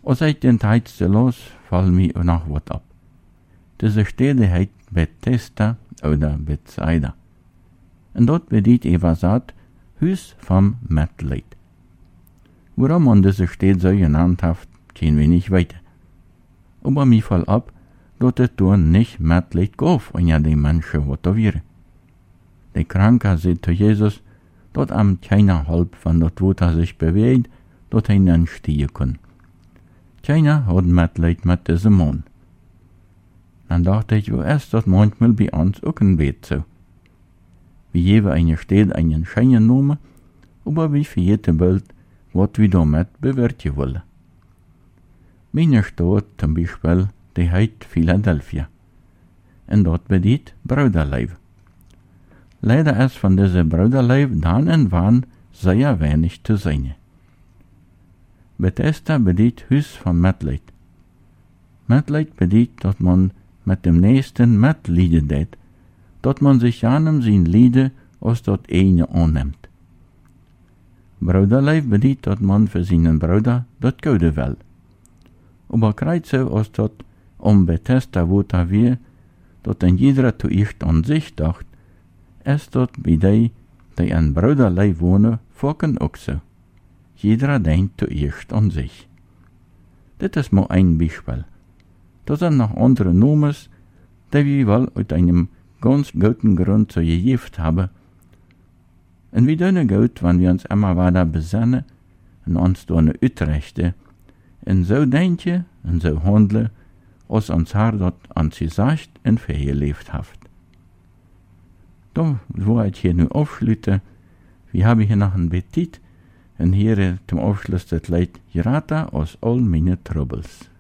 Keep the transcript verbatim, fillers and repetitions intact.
Als ik den tijd te los, val mij nog wat op. Deze stede heet Bethesda oder Bethsaida. En dat bedient Evazat, huis van metleid. Waarom man deze stede zo genannt heeft, kunnen we niet weten. Aber mij val op, dat het toen niet metleid gaf, wanneer die mensen wat wieren. De kranke zei te Jezus, dat am keiner hulp van dat water zich beweegt, dat hij niet stieren kon. Keiner had metleid met deze man. Dan dacht ik, wo ist dat manchmal bij ons ook een beetje zo. We geven eine Stede einen schönen Namen, aber we vergeten bald, wat we damit bewerken willen. Meine Stadt zum Beispiel, die heet Philadelphia. En dat bedient Bruderleib. Leider ist von dieser Bruderleib dann und wann sehr wenig zu sehen. Bethesda bedient Huis van Metleid. Metleid bedient, dat man met dem Nächsten metlieden deed, dat man sich janem zijn lieden als dat ene aanneemt. Bruderleib bedient, dat man für seinen Bruder dat Gute will. Aber kreuz so, als dat om Bethesda woter wir, dat ein jeder zu echt an sich dacht, ist dat bei die, die an Bruderleib wohnen, vorken auch so. Jeder denkt zu echt an sich. Dit is maar ein Beispiel. Da sind noch andere Nomes, die wir wohl aus einem ganz guten Grund so gegift haben. Und wie dünne gut, wenn wir uns immer weiter besinnen und uns da eine Utrechte, und so denken und so handeln, als uns Herr dort an sie sagt und vergelebt hat. Da, wo ich hier nu aufschlüte, wir haben hier noch ein Petit, und hier zum Abschluss das Leid Gerata aus all meine Troubles.